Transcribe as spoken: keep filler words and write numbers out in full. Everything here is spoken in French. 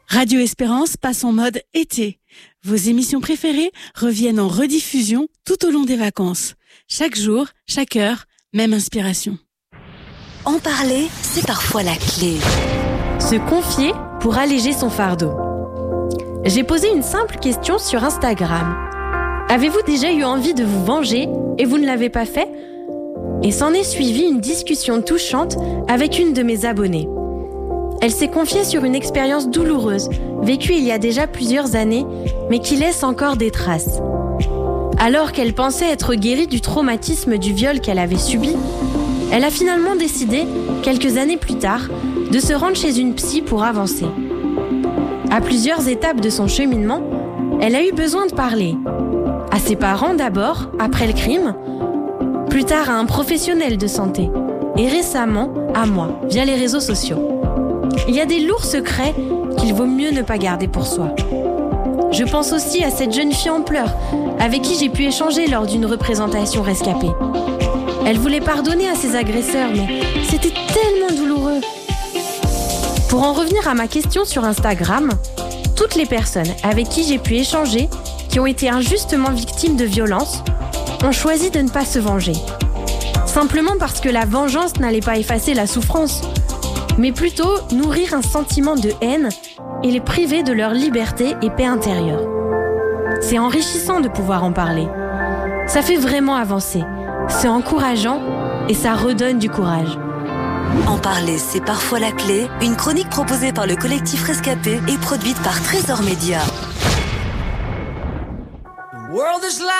Radio Espérance passe en mode été. Vos émissions préférées reviennent en rediffusion tout au long des vacances. Chaque jour, chaque heure, même inspiration. En parler, c'est parfois la clé. Se confier pour alléger son fardeau. J'ai posé une simple question sur Instagram. Avez-vous déjà eu envie de vous venger et vous ne l'avez pas fait ? Et s'en est suivie une discussion touchante avec une de mes abonnées. Elle s'est confiée sur une expérience douloureuse, vécue il y a déjà plusieurs années, mais qui laisse encore des traces. Alors qu'elle pensait être guérie du traumatisme du viol qu'elle avait subi, elle a finalement décidé, quelques années plus tard, de se rendre chez une psy pour avancer. À plusieurs étapes de son cheminement, elle a eu besoin de parler. À ses parents d'abord, après le crime, plus tard à un professionnel de santé, et récemment à moi, via les réseaux sociaux. Il y a des lourds secrets qu'il vaut mieux ne pas garder pour soi. Je pense aussi à cette jeune fille en pleurs, avec qui j'ai pu échanger lors d'une représentation rescapée. Elle voulait pardonner à ses agresseurs, mais c'était tellement douloureux. Pour en revenir à ma question sur Instagram, toutes les personnes avec qui j'ai pu échanger, qui ont été injustement victimes de violences, ont choisi de ne pas se venger. Simplement parce que la vengeance n'allait pas effacer la souffrance, mais plutôt nourrir un sentiment de haine et les priver de leur liberté et paix intérieure. C'est enrichissant de pouvoir en parler. Ça fait vraiment avancer, c'est encourageant et ça redonne du courage. En parler, c'est parfois la clé. Une chronique proposée par le collectif Rescapé et produite par Trésor Média.